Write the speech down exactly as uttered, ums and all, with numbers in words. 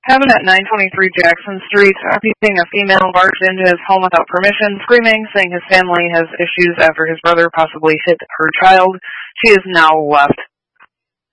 Kevin at nine twenty-three Jackson Street, repeating a female barged into his home without permission, screaming, saying his family has issues after his brother possibly hit her child. She is now left